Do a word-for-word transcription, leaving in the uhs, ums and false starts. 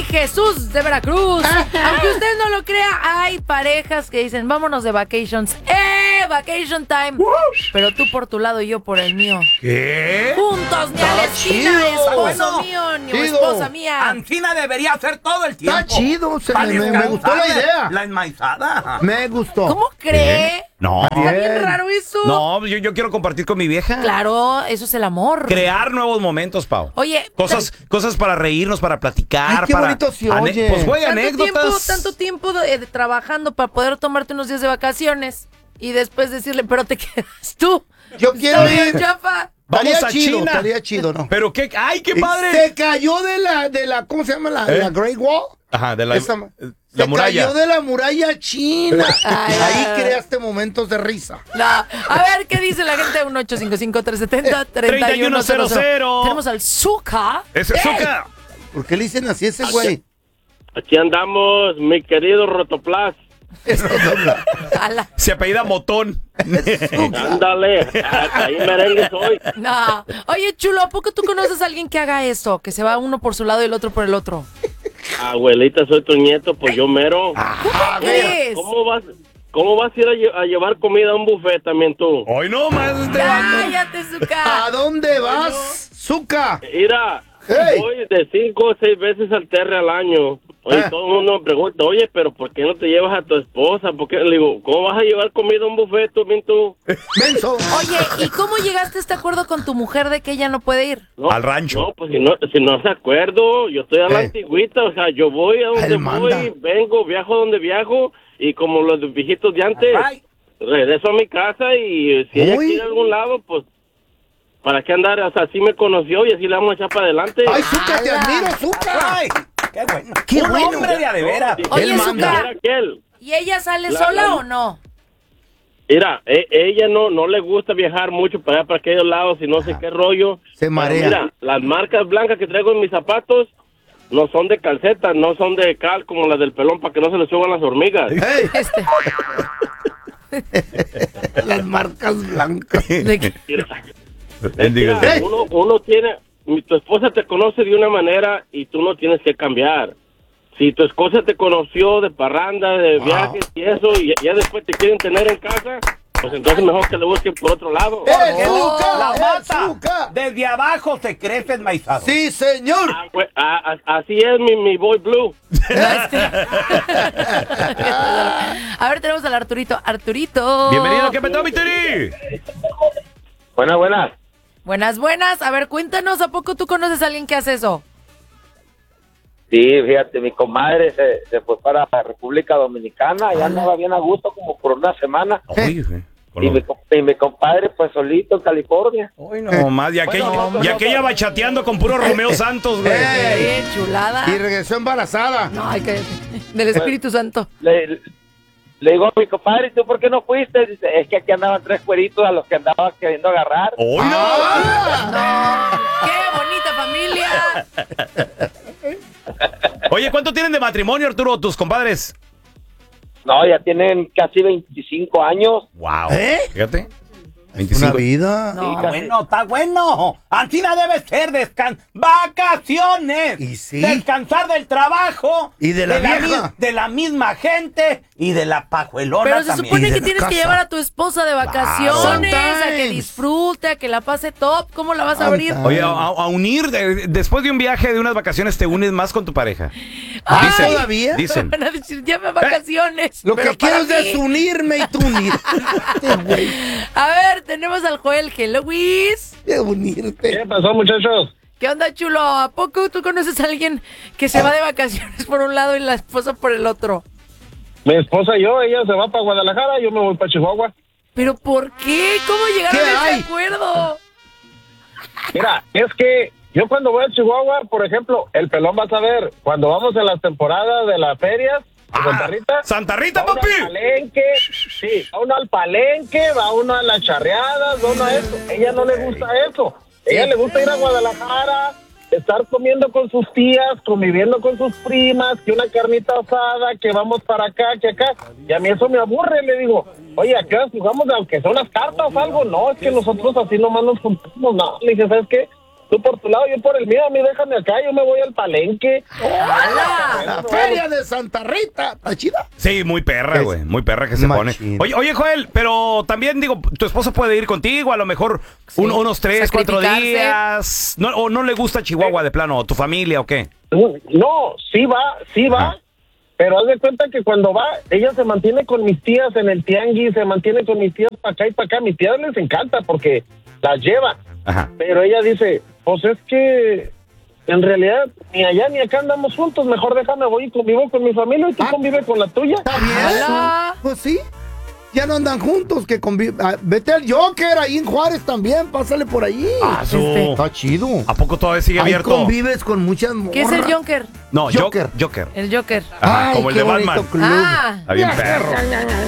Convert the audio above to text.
Jesús de Veracruz. Aunque usted no lo crea, hay parejas que dicen, vámonos de vacations. ¡Eh! Vacation time. Pero tú por tu lado y yo por el mío. ¿Qué? Juntos, ni a la esquina, esposo mío, ni chido. esposa mía. Ancina debería hacer todo el tiempo. Está chido, se Pa' me, me- me descansar gustó la de- idea. La enmaizada. Me gustó. ¿Cómo cree? No. Está bien raro eso. No, yo, yo quiero compartir con mi vieja. Claro, eso es el amor. Crear nuevos momentos, Pau. Oye, Cosas, cosas para reírnos, para platicar. Ay, qué para bonito se ane- oye. Pues güey, tanto anécdotas. tiempo, tanto tiempo de, de trabajando para poder tomarte unos días de vacaciones y después decirle, pero te quedas tú. Yo quiero Está bien, ir. chafa. Vamos Estaría a chido, China. estaría chido, ¿no? Pero qué, ay, qué Eh, padre. Se cayó de la, de la, ¿cómo se llama? La, ¿Eh? la Great Wall. Ajá, de la, Esa- eh, se la muralla. cayó de la muralla china. Ay, Ahí ay. creaste momentos de risa. No. A ver, ¿qué dice la gente? uno ocho cinco cinco, tres siete cero, tres uno cero cero. Tenemos al Zuka. Ese Zuka. ¿Por qué le dicen así a ese güey? Aquí andamos, mi querido Rotoplas. Ala. Se apellida Motón. Ándale, ahí merengue soy. No. Oye, chulo, ¿a poco tú conoces a alguien que haga eso? Que se va uno por su lado y el otro por el otro. Abuelita, soy tu nieto, pues yo mero. ¿Cómo crees? ¿Cómo vas, cómo vas a ir a, lle- a llevar comida a un buffet también tú? Hoy no más este vato. Cállate, Zuka. ¿A dónde vas, Zuka? Mira, Hey. voy de cinco o seis veces al Terre al año. Oye, Ah. todo el mundo me pregunta, oye, pero ¿por qué no te llevas a tu esposa? ¿Por qué? Le digo, ¿cómo vas a llevar comida a un buffet tú, bien tú? Menso. Oye, ¿y cómo llegaste a este acuerdo con tu mujer de que ella no puede ir? No, Al rancho. No, pues si no, si no se acuerdo, yo estoy a la Eh. antigüita, o sea, yo voy a donde Él manda. voy, vengo, viajo donde viajo, y como los viejitos de antes, Ay. regreso a mi casa y si ella Uy. quiere a algún lado, pues, ¿para qué andar? O sea, así me conoció y así le vamos a echar para adelante. Ay, Zuka, te Ala. admiro, Zuka. Ay, qué bueno. Qué Un bueno. hombre de a de veras. Oye, Él manda. Zuka, Era aquel. ¿y ella sale La- sola la- o no? Mira, e- ella no no le gusta viajar mucho para allá, para aquellos lados y no sé qué rollo. Se Pero marea. mira, las marcas blancas que traigo en mis zapatos no son de calceta, no son de cal como las del pelón para que no se le suban las hormigas. Hey, Este. las marcas blancas. de que- Mira, Bendiga. mira, Hey. uno, uno tiene, mi- tu esposa te conoce de una manera y tú no tienes que cambiar. Si tu esposa te conoció de parranda, de viajes y eso, y ya después te quieren tener en casa, pues entonces mejor que le busquen por otro lado. ¡Eh, Oh, Zuka! La ¡Eh, mata. Zuka! Desde abajo se crece enmaizado. Sí, señor. Ah, pues, ah, ah, así es mi, mi boy blue. A ver, tenemos al Arturito. Arturito. Bienvenido, ¿qué petó, mi Turi? Buenas, buenas. Buenas, buenas. A ver, cuéntanos, ¿a poco tú conoces a alguien que hace eso? Sí, fíjate, mi comadre se, se fue para la República Dominicana, ya andaba bien a gusto como por una semana. Oye, güey, con Y lo- mi, co- y mi compadre, pues solito en California. Hoy no más, y aquella, Bueno, y aquella bachateando con puro Romeo Santos, güey. Ey. Bien, chulada. Y regresó embarazada. No, ay, cállate. Del Espíritu Santo. Le, le digo a mi compadre, ¿y tú por qué no fuiste? Dice, es que aquí andaban tres cueritos a los que andaba queriendo agarrar. ¡Hoy no! Ah. ¡Qué bonita familia! Oye, ¿cuánto tienen de matrimonio, Arturo, tus compadres? No, ya tienen casi veinticinco años. Wow. ¿Eh? Fíjate. Una veinticinco. vida. No. Está bueno, está bueno. Antina debe ser descan vacaciones. Y sí. Descansar del trabajo. Y de la vieja. mi- de la misma gente y de la pajuelona Pero se también. supone Y de que la tienes que casa. llevar a tu esposa de vacaciones, Sometimes. a que disfrute, a que la pase top. ¿Cómo la vas a abrir? Sometimes. Oye, a, a unir, de- después de un viaje, de unas vacaciones, te unes más con tu pareja. Ah, Dicen, ¿todavía? Dicen. Van a decir, ya me vacaciones. Lo pero que quiero para es mí. desunirme y tú unirte, güey. A ver, tenemos al Joel. Hello, Luis. De unirte. ¿Qué pasó, muchachos? ¿Qué onda, chulo? ¿A poco tú conoces a alguien que se va de vacaciones por un lado y la esposa por el otro? Mi esposa y yo, ella se va para Guadalajara, yo me voy para Chihuahua. ¿Pero por qué? ¿Cómo llegaron ¿Qué a hay? ese acuerdo? Mira, es que yo cuando voy a Chihuahua, por ejemplo, el pelón va a saber, cuando vamos en las temporadas de las ferias, de Santa Rita, Santa Rita, va uno papi. al palenque, sí, va uno al palenque, va uno a las charreadas, va uno a eso. Ella no le gusta eso. Ella le gusta ir a Guadalajara, estar comiendo con sus tías, conviviendo con sus primas, que una carnita asada, que vamos para acá, que acá. Y a mí eso me aburre, le digo, oye, ¿a qué horas jugamos? Aunque sea unas cartas o algo. No, es que nosotros así nomás nos juntamos. No, le dije, ¿sabes qué? Tú por tu lado, yo por el mío. A mí déjame acá, yo me voy al Palenque. La feria de Santa Rita. ¿Está chida? Sí, muy perra, Es güey. Muy perra que se machín. pone. Oye, oye, Joel, pero también digo, tu esposa puede ir contigo, a lo mejor Sí. un- unos tres, cuatro Sacrificarse. días. No, ¿O no le gusta Chihuahua de plano? ¿Tu familia o qué? No, sí va, sí va. Ajá. Pero haz de cuenta que cuando va, ella se mantiene con mis tías en el tianguis, se mantiene con mis tías para acá y para acá. Mis tías les encanta porque las lleva. Ajá. Pero ella dice, pues es que en realidad ni allá ni acá andamos juntos. Mejor déjame, voy y convivo con mi familia y tú Ah. convive con la tuya. ¿Está bien? Hola. Pues sí. Ya no andan juntos, que conviven. Ah, vete al Joker ahí en Juárez también, pásale por ahí. Ah, su- Este. Está chido. ¿A poco todavía sigue Ahí abierto? convives con muchas ¿Qué es el morras. Joker? No, Joker. Joker. Joker. El Joker. Ajá, Ay, como el qué de bonito Batman. club. Ah. Está bien perro.